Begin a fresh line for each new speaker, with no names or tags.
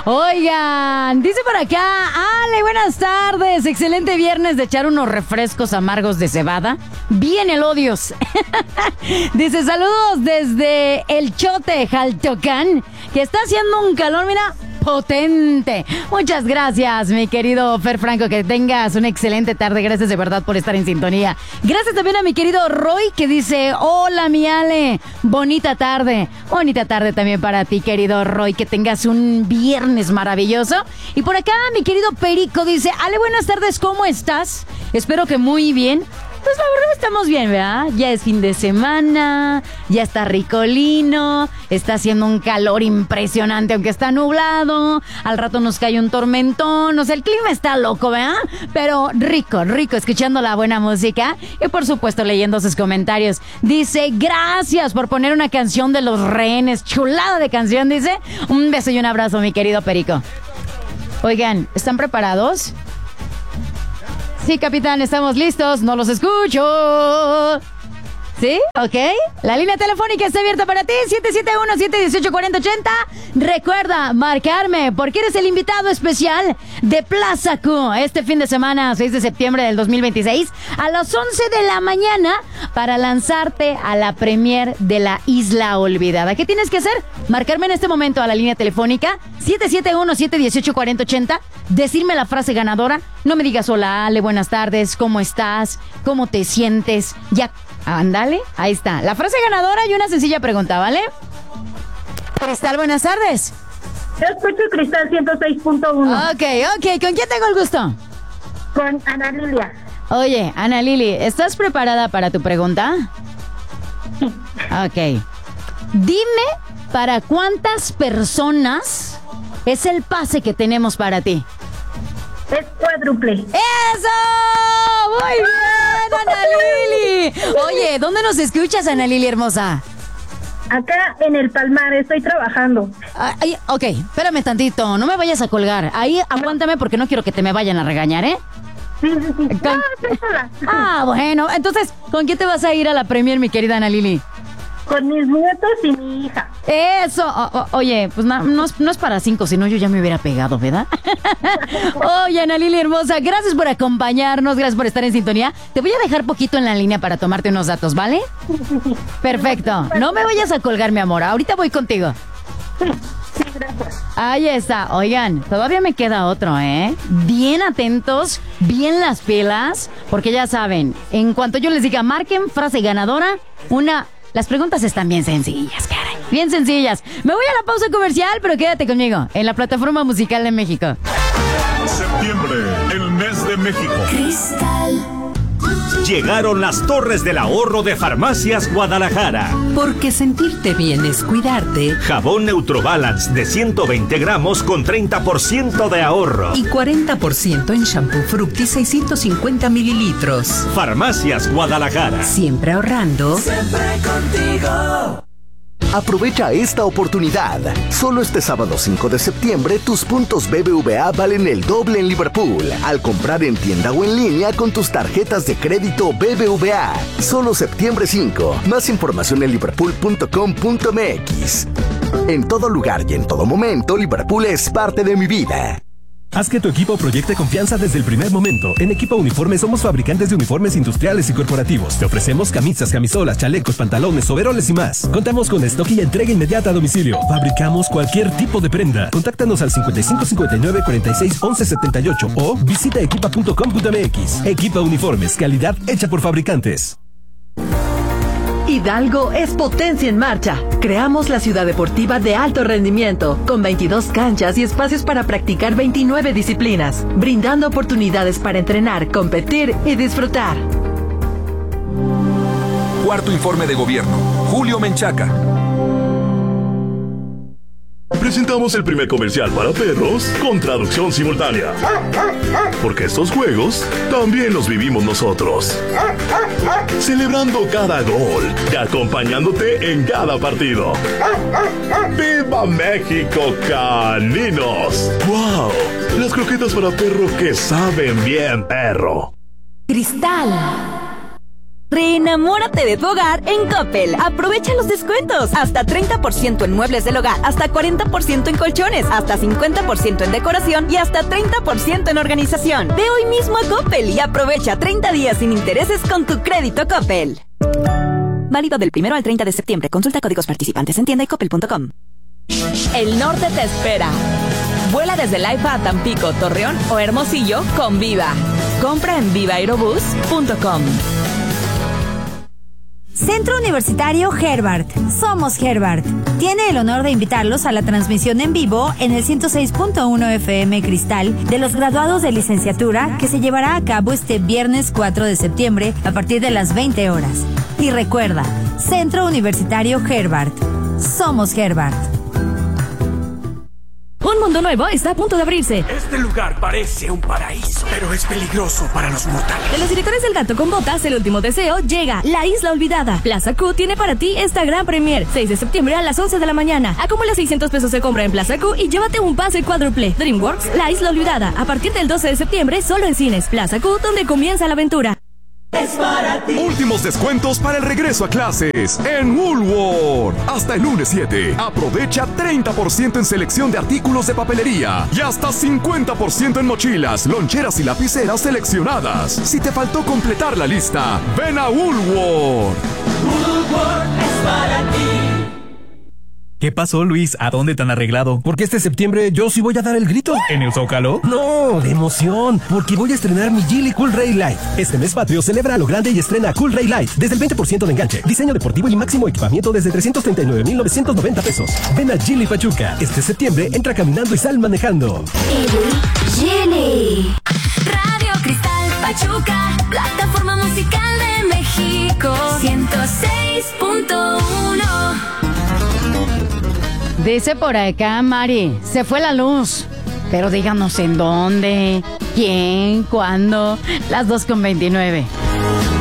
Oigan, dice por acá, Ale, buenas tardes. Excelente viernes de echar unos refrescos amargos de cebada. Bien elodios. Dice, saludos desde El Chote, Jaltocán, que está haciendo un calor, mira, potente. Muchas gracias, mi querido Fer Franco, que tengas una excelente tarde. Gracias de verdad por estar en sintonía. Gracias también a mi querido Roy, que dice, hola mi Ale, bonita tarde. Bonita tarde también para ti, querido Roy, que tengas un viernes maravilloso. Y por acá mi querido Perico dice, Ale, buenas tardes, ¿cómo estás? Espero que muy bien. Pues la verdad estamos bien, ¿verdad? Ya es fin de semana, ya está ricolino, está haciendo un calor impresionante, aunque está nublado, al rato nos cae un tormentón, o sea, el clima está loco, ¿verdad? Pero rico, escuchando la buena música y por supuesto leyendo sus comentarios. Dice, gracias por poner una canción de Los Rehenes, chulada de canción, dice. Un beso y un abrazo, mi querido Perico. Oigan, ¿están preparados? Sí, capitán, estamos listos. No los escucho. ¿Sí? ¿Ok? La línea telefónica está abierta para ti. 771-718-4080. Recuerda marcarme porque eres el invitado especial de Plaza Q este fin de semana, 6 de septiembre del 2026, a las 11 de la mañana para lanzarte a la premier de La Isla Olvidada. ¿Qué tienes que hacer? Marcarme en este momento a la línea telefónica 771-718-4080. Decirme la frase ganadora. No me digas hola, Ale, buenas tardes, ¿cómo estás? ¿Cómo te sientes? Ya, ándale, ahí está. La frase ganadora y una sencilla pregunta, ¿vale? Cristal, buenas tardes.
Yo escucho Cristal 106.1.
Ok. ¿Con quién tengo el gusto?
Con Ana Lilia.
Oye, Ana Lili, ¿estás preparada para tu pregunta?
Sí.
Ok. Dime, ¿para cuántas personas es el pase que tenemos para ti?
Es cuádruple.
¡Eso! ¡Muy bien, Ana Lili! Oye, ¿dónde nos escuchas, Ana Lili hermosa?
Acá en el Palmar, estoy trabajando.
Ay, ok, espérame tantito, no me vayas a colgar. Ahí aguántame porque no quiero que te me vayan a regañar, ¿eh?
Sí. No, estoy sola.
Ah, bueno, entonces, ¿con quién te vas a ir a la premier, mi querida Ana Lili?
Con mis nietos y mi hija.
Eso, oye, pues no es para 5, sino yo ya me hubiera pegado, ¿verdad? Oye, Ana Lili hermosa, gracias por acompañarnos, gracias por estar en sintonía. Te voy a dejar poquito en la línea para tomarte unos datos, ¿vale?
Sí.
Perfecto, no me vayas a colgar, mi amor, ahorita voy contigo.
Sí, gracias.
Ahí está, oigan, todavía me queda otro, ¿eh? Bien atentos, bien las pilas, porque ya saben, en cuanto yo les diga, marquen frase ganadora, las preguntas están bien sencillas, caray. Bien sencillas. Me voy a la pausa comercial, pero quédate conmigo en la plataforma musical de México.
Septiembre, el mes de México.
Cristal.
Llegaron las Torres del Ahorro de Farmacias Guadalajara.
Porque sentirte bien es cuidarte.
Jabón Neutrobalance de 120 gramos con 30% de ahorro.
Y 40% en shampoo Fructis 650 mililitros.
Farmacias Guadalajara.
Siempre ahorrando.
Siempre contigo.
Aprovecha esta oportunidad. Solo este sábado 5 de septiembre tus puntos BBVA valen el doble en Liverpool al comprar en tienda o en línea con tus tarjetas de crédito BBVA. Solo septiembre 5. Más información en liverpool.com.mx. En todo lugar y en todo momento, Liverpool es parte de mi vida.
Haz que tu equipo proyecte confianza desde el primer momento. En Equipo Uniformes somos fabricantes de uniformes industriales y corporativos. Te ofrecemos camisas, camisolas, chalecos, pantalones, overoles y más. Contamos con stock y entrega inmediata a domicilio. Fabricamos cualquier tipo de prenda. Contáctanos al 55 59 46 11 78 o visita equipa.com.mx. Equipa Uniformes, calidad hecha por fabricantes.
Hidalgo es potencia en marcha. Creamos la ciudad deportiva de alto rendimiento, con 22 canchas y espacios para practicar 29 disciplinas, brindando oportunidades para entrenar, competir y disfrutar.
Cuarto informe de gobierno. Julio Menchaca.
Presentamos el primer comercial para perros con traducción simultánea. Porque estos juegos también los vivimos nosotros. Celebrando cada gol y acompañándote en cada partido. ¡Viva México, caninos! ¡Wow! Las croquetas para perro que saben bien, perro.
Cristal.
Reenamórate de tu hogar en Coppel. Aprovecha los descuentos. Hasta 30% en muebles del hogar, hasta 40% en colchones, hasta 50% en decoración y hasta 30% en organización. Ve hoy mismo a Coppel y aprovecha 30 días sin intereses con tu crédito Coppel. Válido del 1 al 30 de septiembre. Consulta códigos participantes en tienda y coppel.com. El norte te espera. Vuela desde Laifa a Tampico, Torreón o Hermosillo con Viva. Compra en vivaaerobus.com.
Centro Universitario Herbart. Somos Herbart. Tiene el honor de invitarlos a la transmisión en vivo en el 106.1 FM Cristal de los graduados de licenciatura que se llevará a cabo este viernes 4 de septiembre a partir de las 20 horas. Y recuerda, Centro Universitario Herbart. Somos Herbart.
Un mundo nuevo está a punto de abrirse.
Este lugar parece un paraíso, pero es peligroso para los mortales.
De los directores del Gato con Botas, el último deseo llega. La Isla Olvidada. Plaza Q tiene para ti esta gran premier. 6 de septiembre a las 11 de la mañana. Acumula 600 pesos de compra en Plaza Q y llévate un pase cuádruple. DreamWorks, La Isla Olvidada. A partir del 12 de septiembre, solo en cines. Plaza Q, donde comienza la aventura.
Es para ti. Últimos descuentos para el regreso a clases en Woolworth. Hasta el lunes 7. Aprovecha 30% en selección de artículos de papelería y hasta 50% en mochilas, loncheras y lapiceras seleccionadas. Si te faltó completar la lista, ven a Woolworth.
Woolworth es para ti.
¿Qué pasó, Luis? ¿A dónde tan arreglado?
Porque este septiembre yo sí voy a dar el grito.
¿En el Zócalo?
No, de emoción, porque voy a estrenar mi Geely Cool Ray Light. Este mes patrio celebra a lo grande y estrena Cool Ray Light desde el 20% de enganche, diseño deportivo y máximo equipamiento desde 339,990 pesos. Ven a Geely Pachuca. Este septiembre entra caminando y sal manejando.
Geely. Radio Cristal Pachuca, plataforma musical de México. 106.1.
Dice por acá, Mari, se fue la luz. Pero díganos en dónde, quién, cuándo. Las 2:29.